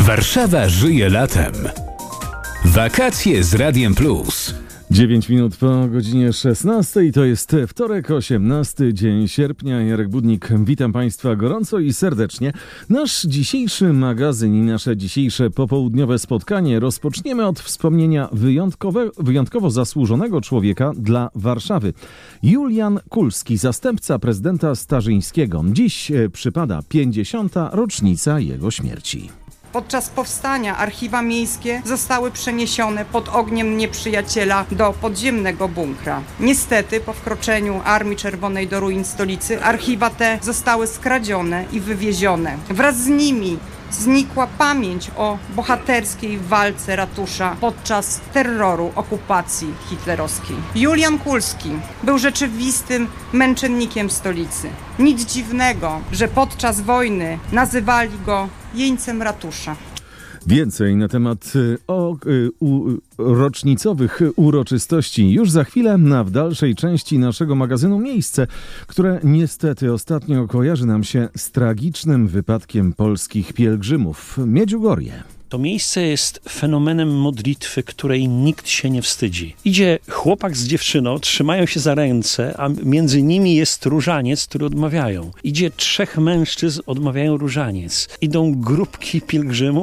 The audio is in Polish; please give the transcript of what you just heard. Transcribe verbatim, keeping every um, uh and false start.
Warszawa żyje latem. Wakacje z Radiem Plus. dziewięć minut po godzinie szesnastej, to jest wtorek, osiemnasty dzień sierpnia. Jarek Budnik, witam Państwa gorąco i serdecznie. Nasz dzisiejszy magazyn i nasze dzisiejsze popołudniowe spotkanie rozpoczniemy od wspomnienia wyjątkowe, wyjątkowo zasłużonego człowieka dla Warszawy. Julian Kulski, zastępca prezydenta Starzyńskiego. Dziś przypada pięćdziesiąta rocznica jego śmierci. Podczas powstania archiwa miejskie zostały przeniesione pod ogniem nieprzyjaciela do podziemnego bunkra. Niestety po wkroczeniu Armii Czerwonej do ruin stolicy archiwa te zostały skradzione i wywiezione. Wraz z nimi znikła pamięć o bohaterskiej walce ratusza podczas terroru okupacji hitlerowskiej. Julian Kulski był rzeczywistym męczennikiem stolicy. Nic dziwnego, że podczas wojny nazywali go jeńcem ratusza. Więcej na temat o, u, rocznicowych uroczystości już za chwilę, a w dalszej części naszego magazynu miejsce, które niestety ostatnio kojarzy nam się z tragicznym wypadkiem polskich pielgrzymów. Medjugorje. To miejsce jest fenomenem modlitwy, której nikt się nie wstydzi. Idzie chłopak z dziewczyną, trzymają się za ręce, a między nimi jest różaniec, który odmawiają. Idzie trzech mężczyzn, odmawiają różaniec. Idą grupki pielgrzymów,